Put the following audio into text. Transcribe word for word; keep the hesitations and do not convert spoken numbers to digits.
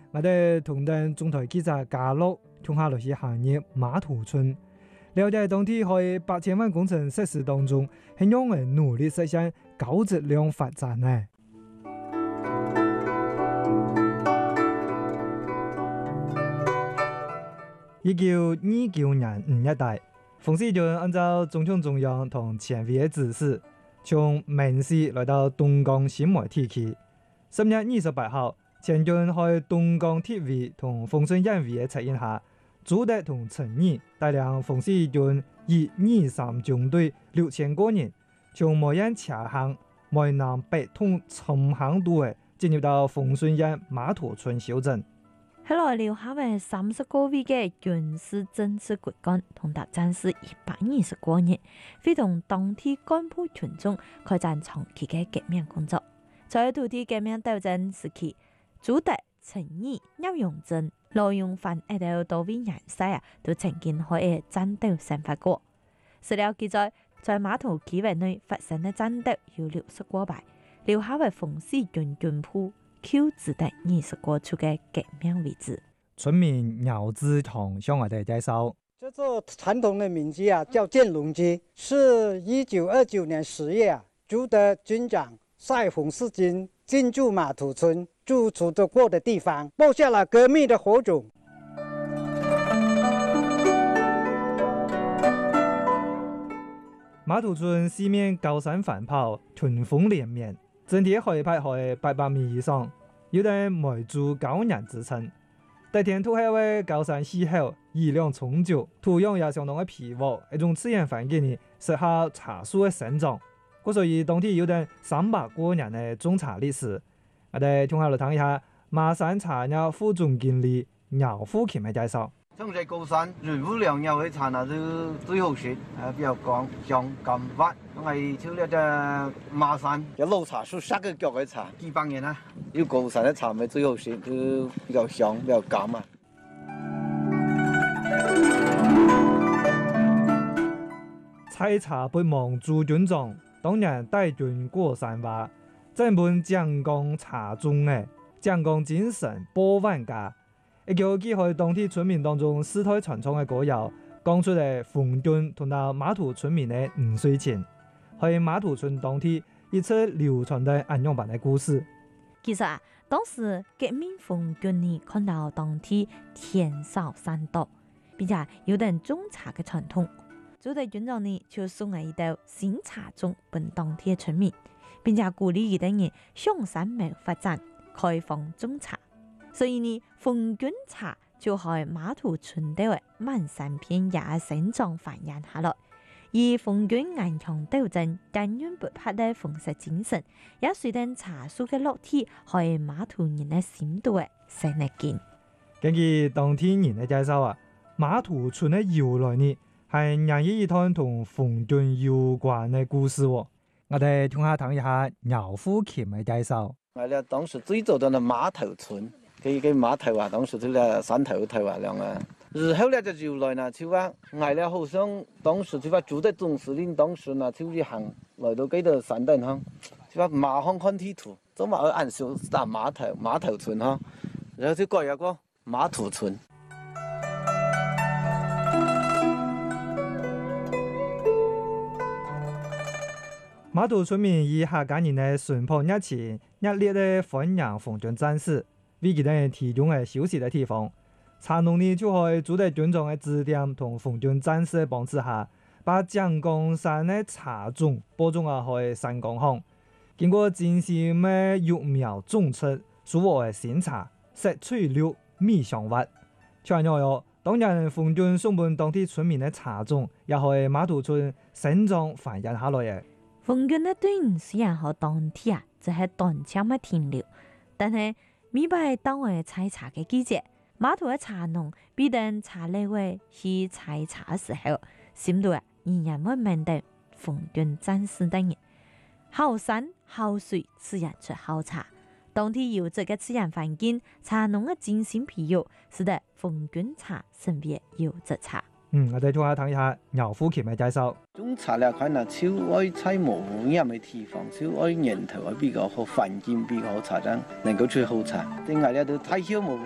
我哋同等中台記者嘉樂聽下落去行業馬土村，了解當地喺八千萬工程設施當中，係用嚟努力實現高質量發展呢。一九二九年五月底，馮世俊按照中共中央同前委嘅指示，從閩市來到東江新梅地區。十月二十八號，前進喺東江鐵委同豐順縣委嘅策應下，朱德同陳毅帶領馮世俊以二三中隊六千個人，從梅縣車行梅南北通陳行渡嘅進入到豐順縣馬土村小鎮。 後來留下嘅三十個位嘅軍事政治骨幹同達戰士一百二十個人，會同當地幹部群眾開展長期嘅革命工作。在土地革命鬥爭時期，朱德、陳毅、葉榮珍、羅永範一到多位人士啊，都曾經喺戰鬥生活過。史料記載，在馬土區域內發生嘅戰鬥有六十過敗，留下嘅馮世俊軍部扣只得二十個處嘅革命位置。 村民姚志同向我哋介紹， 這座傳統的民居啊，叫建龍居，是一九二九年十月啊，朱德軍長率馮世俊進駐馬土村住處的過的地方，播下了革命的火種。 馬土村四面高山環抱，群峰連綿，整體海拔係八百米以上，有啲梅竹高原之稱。特天土係為高山氣候，雨量充足，土壤也相當嘅肥沃，一種自然環境呢適合茶樹嘅生長。故所以當地有啲三百多年嘅種茶歷史。我哋聽下嚟聽一下馬山茶業副總經理姚富琴嘅介紹。 種在高山，潤物良藥嘅茶呢就最好食，誒比較乾香甘滑。咁係超呢隻馬山有老茶樹三個腳嘅茶，幾百年啦。有高山嘅茶咪最好食，就比較香，比較甘啊。 採茶不忘朱軍長，當年帶軍過山話，整本江江茶種嘅江江精神百萬家。一叫記喺當地村民當中世代傳承嘅歌謠，講出嚟馮俊同到馬土村民嘅五歲前，喺馬土村當地一則流傳嘅安陽版嘅故事。 其實啊，當時革命馮俊呢看到當地天少山多，並且有人種茶嘅傳統，朱德軍長呢就送嚟一道新茶種俾當地嘅村民，並且鼓勵佢哋人向山脈發展，開放種茶。所以呢，馮俊茶就喺馬土村地嘅滿山遍野生長繁衍下來。而馮俊頑強鬥爭、堅韌不拔嘅奉實精神，也隨着茶樹嘅落地，喺馬土人嘅心度嘅生力見。 根據當地人嘅介紹啊，馬土村嘅由來呢係廿一一段同馮俊有關嘅故事。我哋聽下聽一下姚富琴嘅介紹。 我哋當時最早到嘅馬頭村。佢嘅碼頭啊，當時就係山頭頭啊，兩啊。然後咧就由來呢，就話我咧好像當時就話朱德總司令當時呢，就一行來到幾度山頂哈，就話馬上看地圖，就馬去按手打碼頭碼頭村哈，然後就改一個馬土村。 馬土村民以客家人嘅淳樸熱情、熱烈嘅歡迎馮俊戰士。為佢哋提供嘅休息嘅地方，茶農呢就喺朱德軍長嘅指點同馮俊戰士嘅幫助下，把江江山嘅茶種播種啊喺山江鄉。經過精心嘅育苗種出，所獲嘅新茶色翠綠、米香滑。像樣樣，當年馮俊送俾當地村民嘅茶種，也喺馬土村生長繁衍下來嘅。 馮俊嘅隊伍雖然喺當地啊，只係短暫嘅停留，但係每擺當為採茶嘅季節，馬土嘅茶農必定茶類會去採茶時候，心度啊仍然會面對馮俊戰士等人。好山好水自然出好茶，當地優質嘅自然環境，茶農嘅精心培育，使得馮俊茶成為優質茶。 嗯，我哋再睇一下姚富琴嘅介紹。 種茶咧，可能超愛採無污染嘅地方，超愛源頭比較好，環境比較好，茶爭能夠出好茶。啲藝咧都太少無。